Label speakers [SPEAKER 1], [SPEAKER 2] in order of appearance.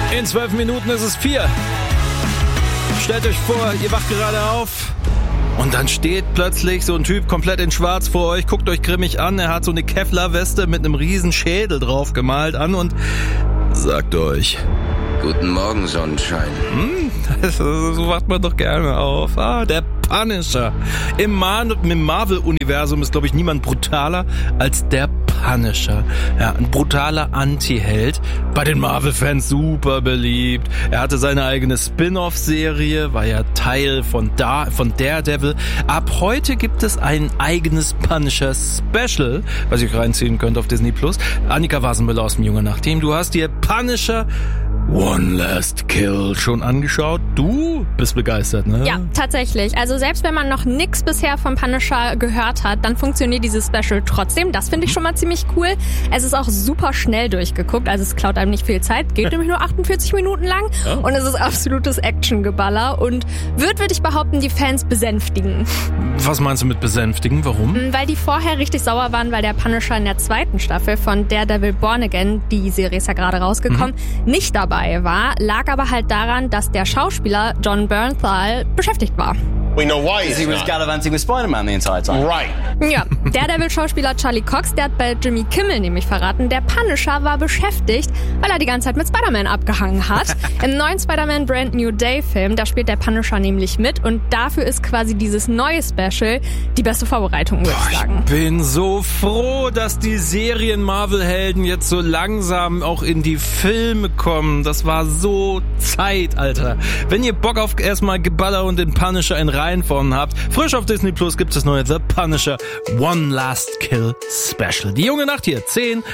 [SPEAKER 1] In 12 Minuten ist es 4. Stellt euch vor, ihr wacht gerade auf und dann steht plötzlich so ein Typ komplett in schwarz vor euch, guckt euch grimmig an, er hat so eine Kevlar-Weste mit einem riesen Schädel drauf gemalt an und sagt euch:
[SPEAKER 2] Guten Morgen, Sonnenschein.
[SPEAKER 1] So wacht man doch gerne auf. Der Punisher. Im Marvel-Universum ist, glaube ich, niemand brutaler als der Punisher. Ja, ein brutaler Anti-Held. Bei den Marvel-Fans super beliebt. Er hatte seine eigene Spin-off-Serie, war ja Teil von Daredevil. Ab heute gibt es ein eigenes Punisher-Special, was ihr euch reinziehen könnt auf Disney+. Annika Wasenmüller aus dem Junge Nachteam. Du hast dir Punisher One Last Kill schon angeschaut? Du bist begeistert, ne?
[SPEAKER 3] Ja, tatsächlich. Also selbst wenn man noch nix bisher vom Punisher gehört hat, dann funktioniert dieses Special trotzdem. Das finde ich schon mal ziemlich cool. Es ist auch super schnell durchgeguckt, also es klaut einem nicht viel Zeit. Geht nämlich nur 48 Minuten lang und es ist absolutes Actiongeballer und würde ich behaupten, die Fans besänftigen.
[SPEAKER 1] Was meinst du mit besänftigen? Warum?
[SPEAKER 3] Weil die vorher richtig sauer waren, weil der Punisher in der 2. Staffel von Daredevil Born Again, die Serie ist ja gerade rausgekommen, nicht dabei war, lag aber halt daran, dass der Schauspieler Jon Bernthal beschäftigt war.
[SPEAKER 4] We know why
[SPEAKER 5] he was gallivanting with Spider-Man the entire time.
[SPEAKER 4] Right.
[SPEAKER 3] Ja, Daredevil-Schauspieler Charlie Cox, der hat bei Jimmy Kimmel nämlich verraten, der Punisher war beschäftigt, weil er die ganze Zeit mit Spider-Man abgehangen hat. Im neuen Spider-Man Brand New Day-Film, da spielt der Punisher nämlich mit und dafür ist quasi dieses neue Special die beste Vorbereitung, würde ich sagen.
[SPEAKER 1] Ich bin so froh, dass die Serien-Marvel-Helden jetzt so langsam auch in die Filme kommen. Das war so Zeit, Alter. Wenn ihr Bock auf erstmal Geballer und den Punisher in Reihenform habt, frisch auf Disney Plus gibt es das neue The Punisher One Last Kill Special. Die junge Nacht hier, 10